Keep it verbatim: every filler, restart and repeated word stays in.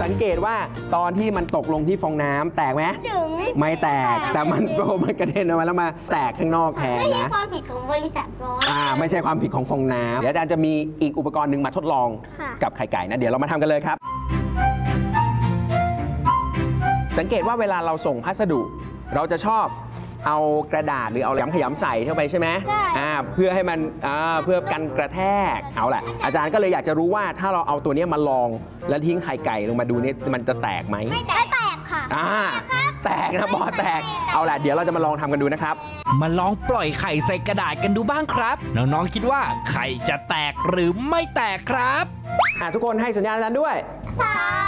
สังเกตว่าตอนที่มันตกลงที่ฟองน้ำแตกไหมถึงไม่แตกแต่มันโมันกระเด็นออกมาแล้วมาแตกข้างนอกแทนไม่ใช่นะความผิดของบริษัทบอสอ่าไม่ใช่ความผิดของฟองน้ำเดี๋ยวอาจารย์จะมีอีกอุปกรณ์หนึ่งมาทดลองค่ะกับไข่ไก่นะเดี๋ยวเรามาทำกันเลยครับ สังเกตว่าเวลาเราส่งพัสดุ เราจะชอบเอากระดาษหรือเอาแหลมขยำใส่เข้าไปใช่ไหมใช่อ่าเพื่อให้มันอ่าเพื่อกันกระแทกเอาแหละอาจารย์ก็เลยอยากจะรู้ว่าถ้าเราเอาตัวนี้มาลองแล้วทิ้งไข่ไก่ลงมาดูนี่มันจะแตกไหมไม่แตกแตกค่ะอ่าแตกนะบอแตกเอาแหละเดี๋ยวเราจะมาลองทำกันดูนะครับมาลองปล่อยไข่ใส่กระดาษกันดูบ้างครับ น้องๆคิดว่าไข่จะแตกหรือไม่แตกครับอ่าทุกคนให้สัญญาณอาจารย์ด้วยสาม